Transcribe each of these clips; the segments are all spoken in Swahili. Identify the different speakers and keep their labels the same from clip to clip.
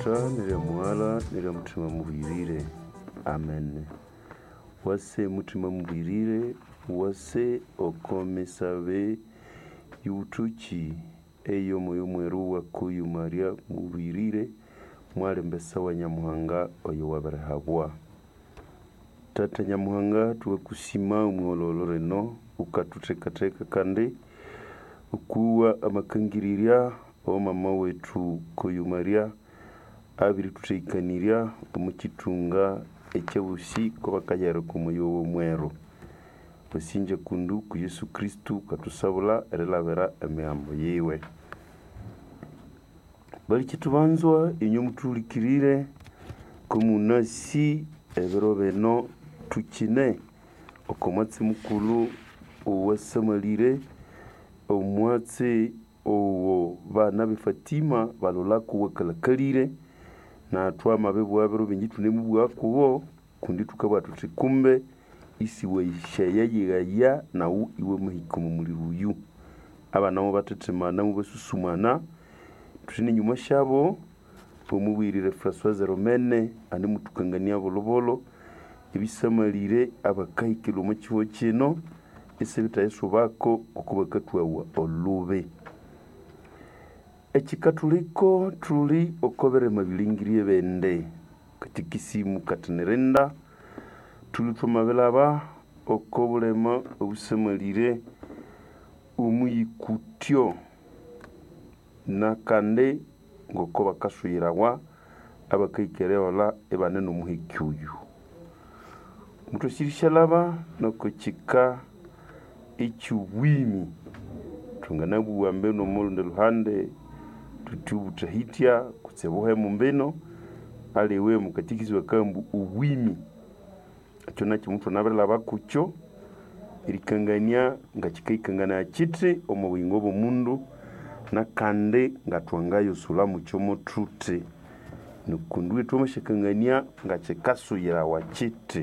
Speaker 1: Tata niryamwala niryamuthima muhirire. Amen. Wase muthima muhirire, wase okomesabe yutuchi eyo moyo mweru wakuyu Maria muhirire mwalembesa wa Nyamuhanga oyo waberehabwa. Tata Nyamuhanga tuwe kusima umwololo reno ukatutekateka kandi ukuwa amakangiriria o mama wetu kuyu Maria abiri tuteikaniria umukitunga ekyebusi ko bakayera ku moyo wo mweru basinje kundu ku Yesu Kristu katusabula erelabera emihambo yiwe bali kitubanzwa inyo mutulikirire komunasi ebero beno tukine okomatsi mukulu owasamalire omwatsi owo bana be Fatima balola kuwa kalakalire na twama bebwa bero bingi tunemubwa kubo kundi tukaba tutikumbe isi weishaya yigaya na iwe muhikomo muri ruyu abana mo batetemana mu basusumana tushine nyuma shabo omubwirire Françoise Romene ani mutukangania bolobolo ibisamalire abakayikilo mu kiwo kino ese bitayeso bako okubakatwawa olube ekikatuliko tuli okobere mabilingiriye bende katikisimu katanerenda tuli twamabelaba okobulema obusemalire umuyikutyo nakande ngoko bakasuyirawa abakayikereola ebane nomuhikyuyu mutoshirishalaba nokokika ichubwimi tunganabuwa mbeno mulundi luhande tutubutahitia kutsebohe mumbeno aliwe mukatikizi wakambu ubwimi achona chimutu nabela bakucho irikangania ngachikaikangana chiti omubingo bomundu nakande ngatwangayo sulamu chomo trute nukunduwe twamashikangania ngachikasuyira wa chiti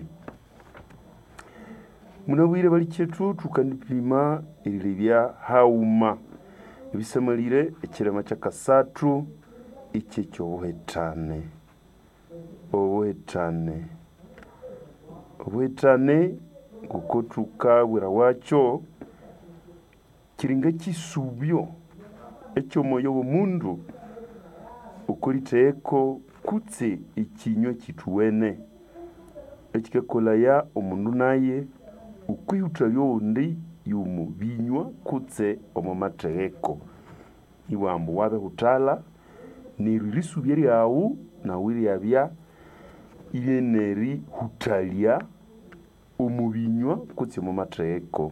Speaker 1: munabwire bali chetu tukandipima irilibya hauma ibisamalire ekirema kyakasatu ikyo obuhetane ngukotuka bwira wacho kiringa kisubyo ekyo moyo womundu ukuriteeko kutse ikinywa kituwene ekikakolaya omundu naye ukwiyuta yondi yumu binywa kutse omumategeko iwambu wabe hutala niririsu byeryawu na wiryabya iyeneri hutalia umubinywa kutse omumategeko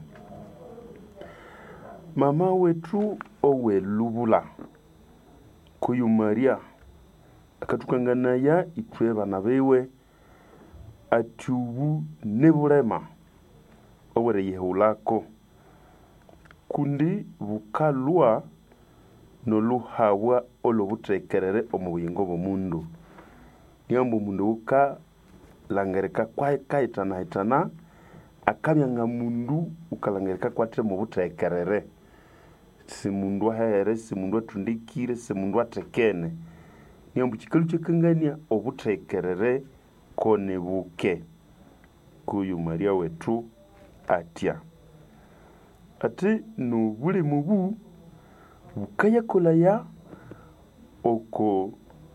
Speaker 1: mama wetu owe lubula kuyu Maria akatukanganaya itwe bana bewe atubu nebulema owere yehulako kundi bukalwa noluhawa olobutekerere omubuyingo bomundu niyambo mundu uka langereka kwa kaitana akabyanga mundu ukalangereka kwate mu butekerere si mundu ahere si mundu atundikire si mundu atekene niyambo kikalu kyekangania obutekerere kone buke kuyu Maria wetu atya ati nubule mubu bukaya kolaya oko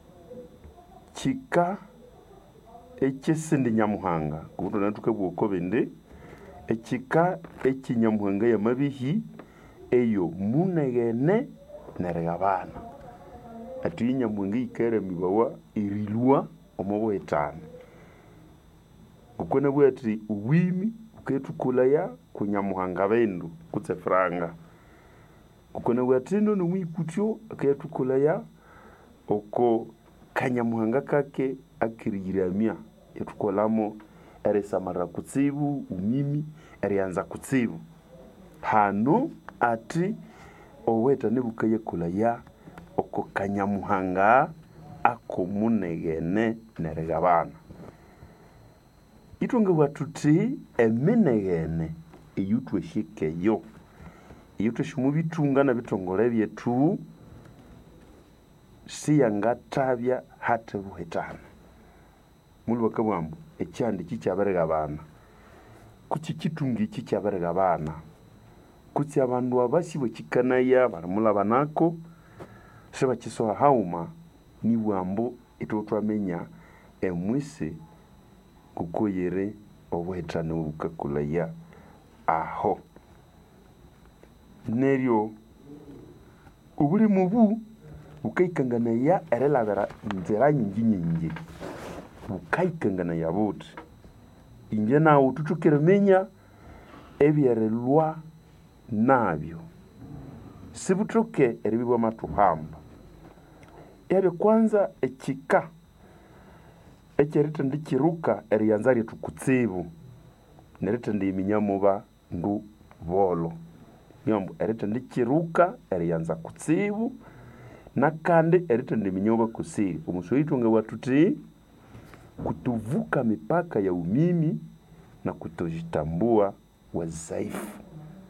Speaker 1: chika ekesende Nyamuhanga kubuto natuke bwoko bende ekika ekinyamuhanga ya mabihi eyo munegene neragabana ati Nyamuhanga ikere mibawa irilwa omubuhetane ukona bwati uwimi uketukolaya kunyamuhanga bendu kutse franga ukona bwatindo no mwikutyo aketukolaya oko kanyamuhanga kake akirigiramya etukolamo eresamara kutsibu umimi erianza kutsibu hano ati oweta nebukaya kolaya oko kanyamuhanga akomunegene neregabana itunga watuti emenegene eyutwe shikeyo eyutwe shimubitunga na bitongole byetu siyangatabya hate buhetana mulu bakabwambu ekyandi kikyaberega abana kuki kitungi kikyaberega abana kuti abandu abasi bakikanaya baramulabanako sebakisoha hauma ni bwambo itotwamenya emwisi kukoyere obuhetane bukakulaya aho neryo ubuli mubu bukaikanganaya erelabera nzira nyingi bukaikanganaya buti inje nawe tutukire menya ebyerelwa nabyo sibutuke eribibwa matuhamba yabe kwanza ekika ekyerita ndikiruka eriyanza lyetu kutsibu nerita ndiminyamuba ndu bolo nyombo erita ndikiruka eriyanza kutsibu nakandi erita ndiminyoba kusiri omusweitunge watuti kutuvuka mipaka ya umimi na kutojitambua wazaifu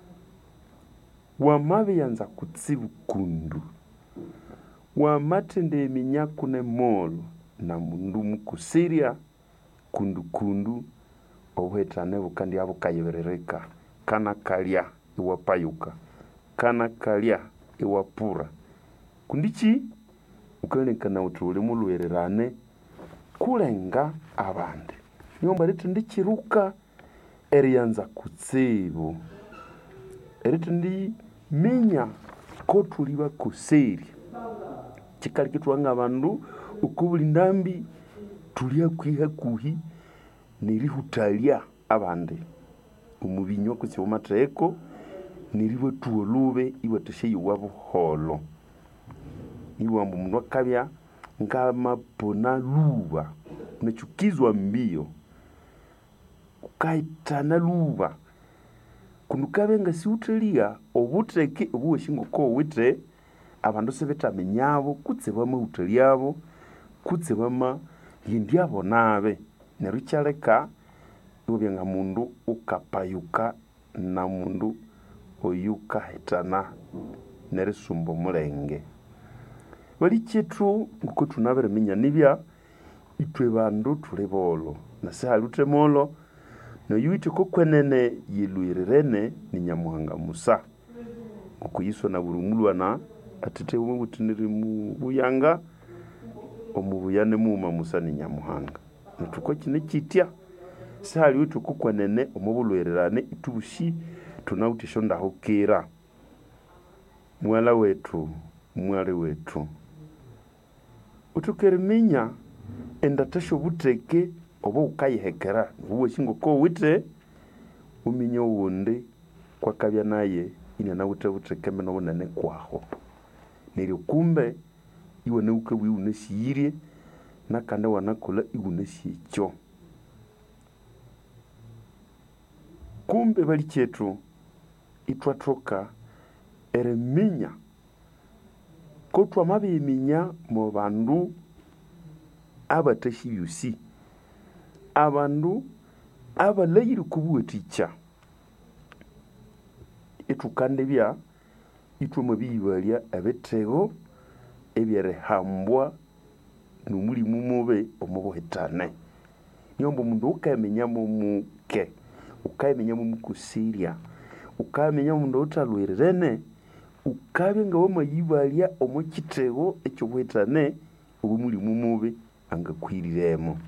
Speaker 1: wamabe yanza kutsibu kundu wamatende eminyaku ne molo na mundu mukusiria kundu obuhetane bukandi abukayeberereka kana kalya iwapayuka kana kalya iwapura kundichi ukalekana utule mulwererane kulenga abandi nyomba rito ndikiruka eriyanza kutsibu erito ndi menya ko tuliba kuseri kikali kitwanga abandu ukubuli ndambi tulia kwiha kuhi nirihutalia abandi umubinyo kusi umatreko niriwe tuolube iwe teshe iwabo holo iwe ambu mundu akabya ngama pona luba unachukizwa mbio ukaitana luba kundukabe nga siutelia obutreke obuweshingo ko wite abandu sebetamenyabo kutse bamautelia kutse bama yindiabo nabe neruchaleka ubyenga mundu ukapayuka na mundu oyuka hetana nerisumbo mulenge bali chetu nguko tunabere minya nibya itwe bandu tulebolo na sahalute molo no yuite ko kwenene yilwirerene ni Nyamuhanga Musa kukuyiswa na burumulwana atete umubutiniri mu buyanga omubuyane muma Musa ni Nyamuhanga natuko kine kitya sahali witu kukwenene omubulwererane itubushi tunautisho ndahokera mwala wetu mwale wetu utukeriminya endatasho buteke obo ukayihekera uwe shingo ko wite uminyo wunde kwa kabya naye ina na buteke meno bunene kwaho niri kumbe iwe ne ukawi unesiyirie nakanda wanakula igunesicho kumbe bali chetu itwatoka ereminya ko twamabiminya mu bandu abatashiyusi abandu abalayiri kubuweticha etukande bya itwoma bibalya abetego ebyerehambwa numuli mumube omubuhetane nyombo mundu ukamenya muke ukamenya mumukusiria ukamenya mundu utalwererene ukabe nga wamayibalya omukitego ekyobuhetane obumuli mumube angakwiriremo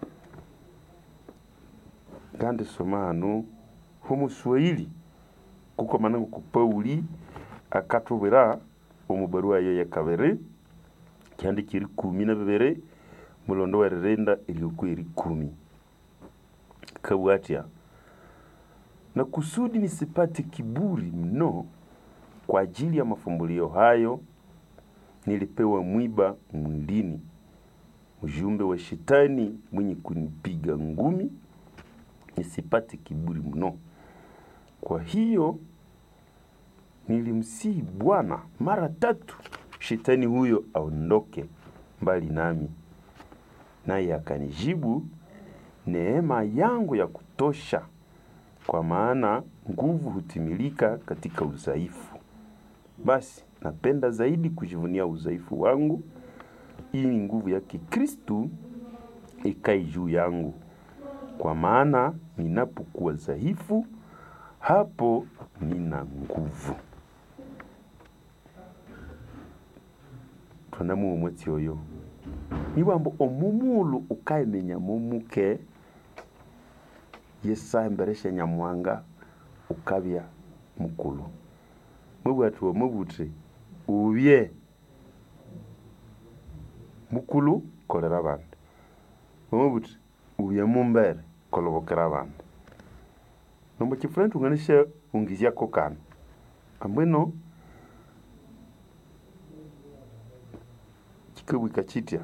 Speaker 1: kandi somano homuswahili kuko manango ku Pauli akatubira omubarua ye yakabere kandi kiri 12 mulondo wererenda iliyokwiri 10 kabwatia na kusudi nisipate kiburi mno kwa ajili ya mafumbulio hayo nilipewa mwiba mwilini ujumbe wa shetani mwenye kunipiga ngumi nisipate kiburi mno. Kwa hiyo nilimsihi Bwana mara 3 shetani huyo aondoke mbali nami, naye akanijibu, neema yangu ya kutosha, kwa maana nguvu hutimilika katika udhaifu. Basi napenda zaidi kujivunia udhaifu wangu ili nguvu ya Kikristo ikae juu yangu. Kwa maana ninapokuwa dhaifu, hapo nina nguvu. Twanamu umwezi oyo. Niwambo omumulu ukaimenya mumuke yesa emberesha Nyamwanga ukabya mukulu. Mubwatu omubuti ubye mukulu kolera abandi. Omubuti ubye mumbere kolobokera abandi. Nombo chifrenti unganisha ungizia kokana. Ambweno chikabwika chitia.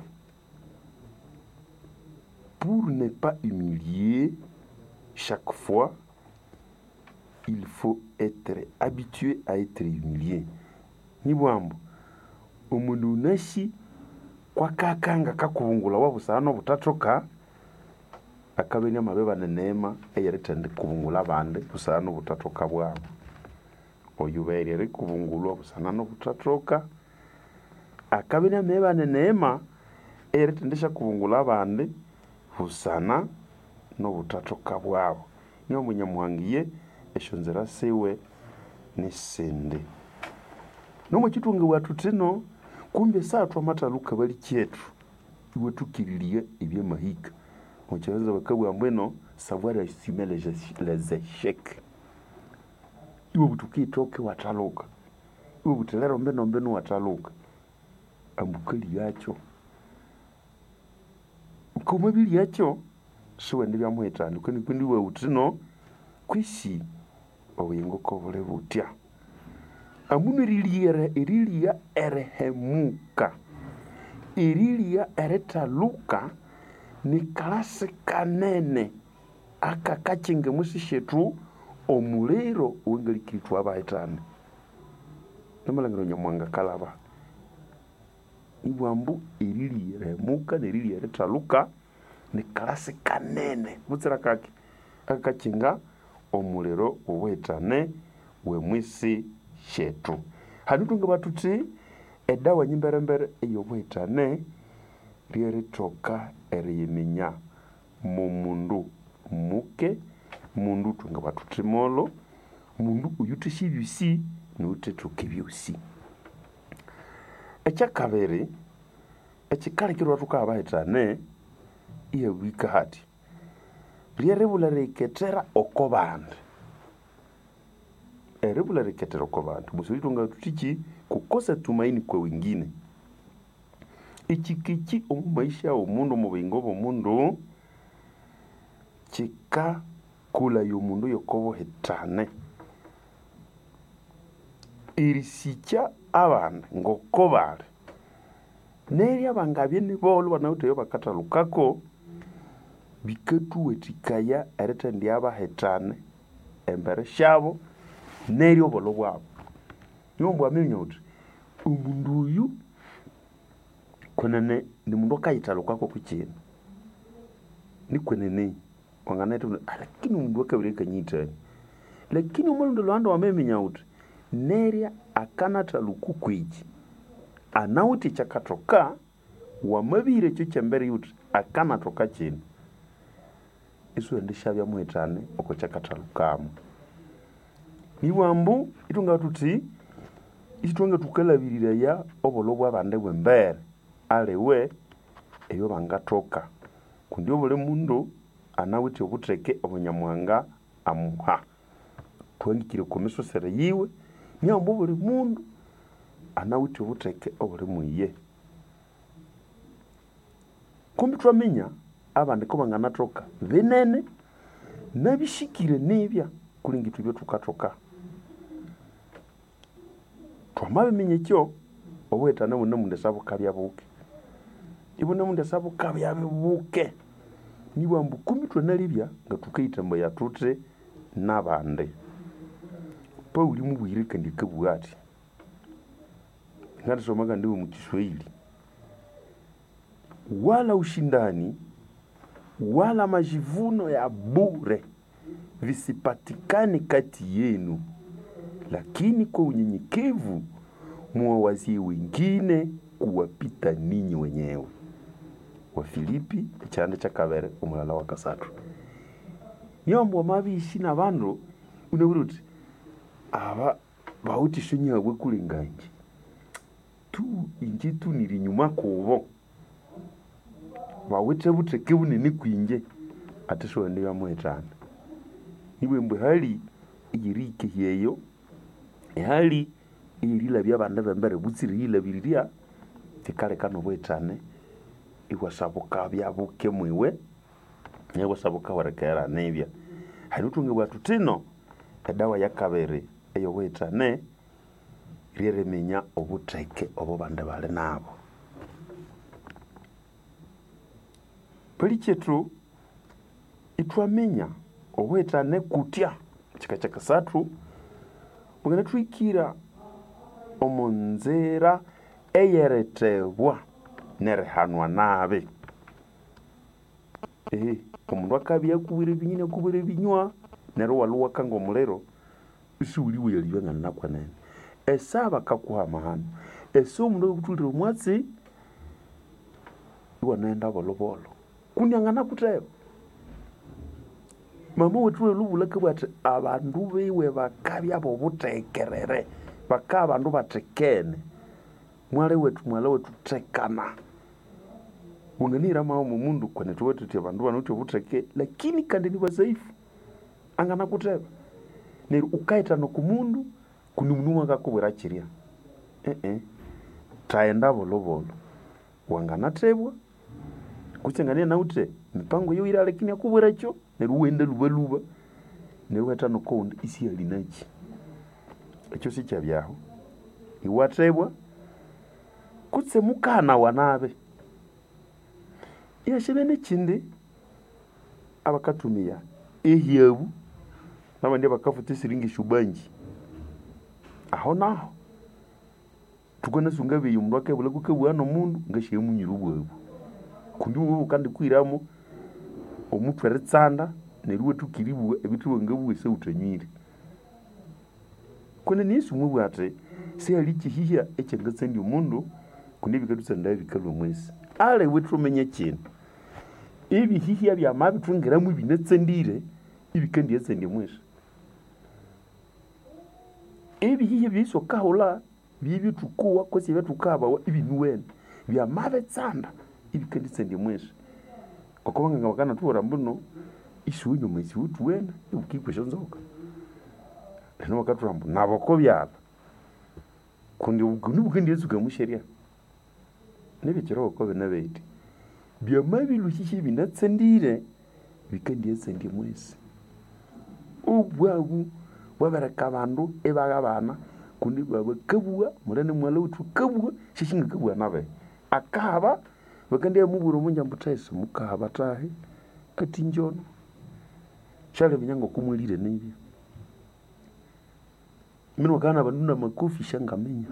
Speaker 1: Pour ne pas humilier chaque fois, il faut être habitué à être humilié. Nibwambo omundu nashi kwa kakanga kakubungula wabusano butatoka akabenya mabeba neema eyeretende kubungula abandi busano butatoka bwabo. Oyubere ri kubungulwa busano butatoka akabenya mabeba neema eyeretendesha kubungula abandi busana no butatoka bwabo. Niyo Munyamwangiye eshonzera sewe nisende. Nomo chitunge watu tino kumbe saa twamataluka bali kyetu iwe tukirilie ibye mahika. Muchawenza bakabwa mbweno savoir assumer les échecs. Iwe butukitoke wataluka. Iwe butelero mbeno wataluka. Ambukali yacho. Ukomabili yacho suwe ndibya muhetani kwani kundiwe utino kwisi oyengo kovole butya. Amunu irilia erehemuka. Irilia eretaluka ni kalase kanene aka kachinge musishetu omulero wengalikitwa abaitane. Namalangiro Nyamwanga kalaba. Ibwambu irilia erehemuka nirilia eretaluka ni kalase kanene mutsira kake akachinga omulero owetane wemwisi shetu. Hanutunga batuti edawa nyimberembere eyobwetane lyeritoka eriyiminya mundu muke mundu tunga batuti molo mundu uyutishi byusi nutetuke byusi. Ekyakabere ekikalikirwa tukabaitane iye wika hati lyeribula reketera okobandi. Eribula reketera okobandi musuritunga tutichi kukosa tumaini kwa wengine. Ichikichi omumaisha omundu mubingo bomundu chika kula yomundu yokobo hetane. Irisicha abandi ngokobale. Neri abangabye nibolo banawuteyo bakatalukako biketu wetikaya eretendi abahetane embere shabo neri obolo bwabo. Nyombo amenyoti umundu uyu kwenene ni mundu akayitalukako kuchina. Ni kwenene wanganetu lakini mundu akabireka nyitani. Lakini umundu lwanda wamemenya uti neria akanataluku kwiji. Anauti chakatoka wamabire cyo cyambere yuti akanatoka chini. Isu endishabya muhetane oko chakatalukamo. Niwambu itunga tuti itunga tukalabirira ya obolo bwabande bwembere alewe eyo bangatoka. Kundi obole mundu anawiti obuteke Obunyamwanga amuha. Twangikire komiso sere yiwe niambo buli mundu anawiti obuteke obuli muye. Kumbi twamenya abandi ko banganatoka binene nabishikire nibya kulingitu byo tukatoka. Twamabimenya kyo obwetana bune munde sabo kabya buke. Ibune munde sabo kabya buke. Niwambu kumbi twanalibya nga tukayitambo ya tutre nabande. Pauli mubwire kandi kabwati. Ngati somaga ndiwe mu Kiswahili. Wala ushindani wala majivuno ya bure visipatikane kati yenu, lakini kwa unyenyekevu muwawazie wengine kuwapita ninyi wenyewe. Wafilipi ekyanda kyakabere omulala wa kasathu. Nyombo mabishi na bandu unabura uti aba bawutisho nyabwe kulinganje tu inje tuniri nyuma kubo bawete buteke bunene kwinje atisho ndi bamwetana iwe mbwe hali igirike yeyo hali irila byabanda bambere butsirila biriria tikale kano bwetane iwasabuka byabuke mwiwe yewasabuka warekera nebya harutunge bwatu tino edawa yakabere eyo wetane riremenya obuteke obo bande bale nabo palichetu itwamenya owetane kutya chika kasathu bugana twikira omonzera eyeretebwa nerehanwa nabe omundu akabya kubire binyine kubire binywa nero waluwa kango mulero usuli weyaliwe ngana kwanene esaba kakuhama hano eso omundu okutulira omwatsi iwanaenda bolobolo kunyangana kuteba mama wetu elubula kabati abandu bewe bakabya bobutekerere baka abandu batekene mwale wetu tekana unganira mawo mundu kwane tuwetu tia bandu banuti obuteke lakini kandi ni bazaifu angana kuteba neri ukaita no kumundu kunumnuma kakubwera chiria taenda bolobolo wangana tebwa kuchangania naute mipango yo ira lakini akubwera cho neri uende lubaluba neri weta no kound isi alinachi echo si cyabyaho iwatebwa kutse mukana wanabe yashebene kindi abakatumia ehyabu nabandi bakafuta siringi shubanji aho naho tugona sungabe yumru akebula kukebwana omundu ngashiye munyirubwebu kundi ubu kandi kwiramo omutwe retsanda neruwe tukiribwa ebitu ngabwe se utanyire kone nisu mubwate se ali kihihya ecyengatsendi omundu kundi bikadutsanda bikalwa mwezi ale wetu menye kintu ibi hihya bya mabitungiramu binetsendire ibikendi yetsendi mwezi ibi hihya biso kahola bibi tukuwa kosi betukaba ibinuwene bya mabetsanda ibikendi tsendi mwezi kokobanga ngabakana tuora mbuno isuunyo mwezi utuwena ukikwesha nzoka leno wakatura mbu naboko byaba kundi ubikendi yezuka musheria nebikiro ko benabeti bya mabiluhishi binatsendire bikendi yetsendi mwezi ubwagu wabaraka abandu ebagabana kundi baba kabwa murane mwala utu kabwa shishinga kabwa nabe akaba bakandi muburo munja mbutaise mukaba tahe ati njono shale binyango kumulire nibi mino kana banduna makofi shangamenya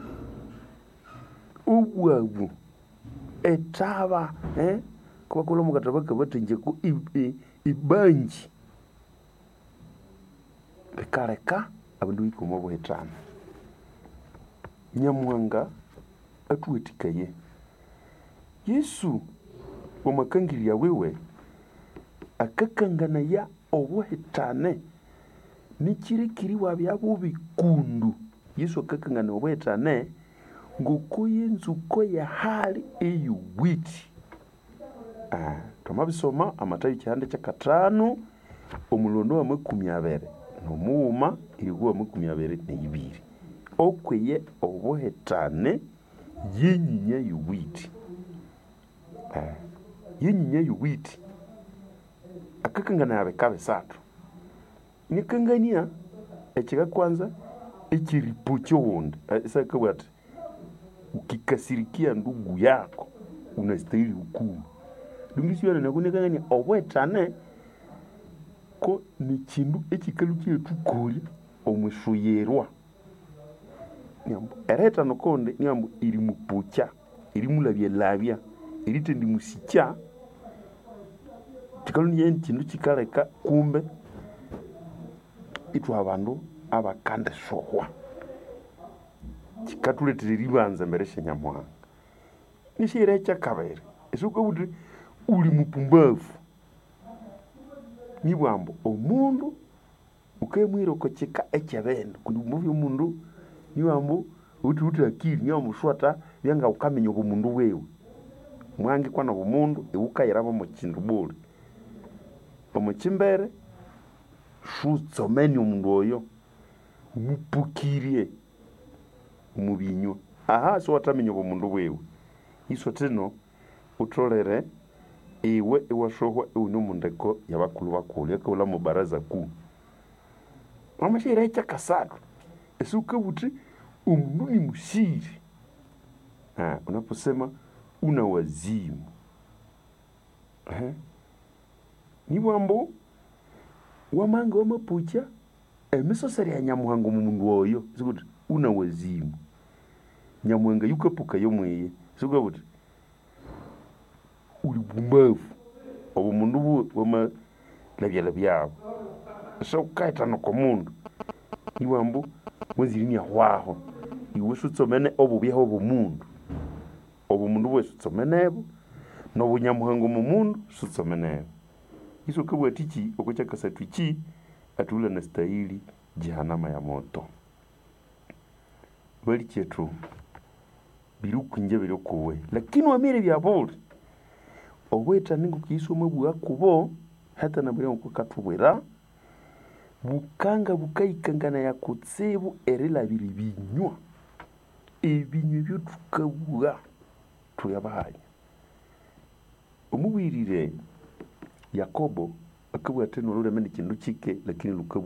Speaker 1: ubwagu etaba kwa kulo mukatabaka batenje ku ibanji bekareka abandu ikomo bwetana nyamwanga atuwetikaye Yesu omakangirya wewe akakangana ya obwetane nikirikiri wabyabu bikundu Yesu akakangana obwetane ngokoye nzuko ya hali eyuwiti tomabisoma amatayo cyande cyakatano omulondo wa 12 nomuuma iriguwa 22 okweye obuhetane yenyinya yuwiti yenyinya yuwiti akakangana yabe kabe satu nikangania ekika kwanza ekiripucho wonde sakabwati ukikasirikia ndugu yako unastahili hukumu dungisiwana nakunekangania obwetane ko ni kindu ekikalukiye tukolya omwishuyerwa nyambo ereta nokonde nyambo iri mupucha iri mulabye labya iri tendi musicha tikaluni yen kindu kikaleka kumbe itu abandu abakande sohwa kikatuletera ribanza mbere shenyamwanga nishire kyakabere esukabuthe uli mupumbavu nibwambo omundu ukemwira okochika ekyebendo kundi mubi omundu nibwambo uti akili nyo mushwata byanga ukamenya obumundu wewe mwangi kwana obumundu ewukayirabo mu kindu buli omukimbere shutsomeni omundu oyo umupukirie umubinywa so watamenya obumundu wewe iso tino utolere iwe iwashohwa iwune omundeko yabakulu bakulu yakaula mu baraza kuu amashira ekyakasatu esukabuthe omundu ni musiri unaposema una wazimu nibwambo wamanga wamapucha emisoseri ya nyamuhanga omundu oyo sikuti una wazimu nyamuhanga yukapuka yomweye sikuti uli bumbavu obumundu wama labyala byabo so kaitano komundu nibwambo mwezirinya hwaho iwe sutsomene obubyaho obumundu obumundu bwe sutsomenebo nobunyamuhanga mu mundu sutsomenebo iso kabwatiki okochakasatu chi atula na stahili jehanamu ya moto bali chetu birukunje birukuwe lakini wamire byabuli obweta ningo kisoma bwa kubo hata na buri okukatubwera bukanga bukayikangana ya kutsibu erila biri binywa ebinywa byo tukabwa tuyabahanya omubirire Yakobo akabwa teno lule mende kindu chike lakini lukabu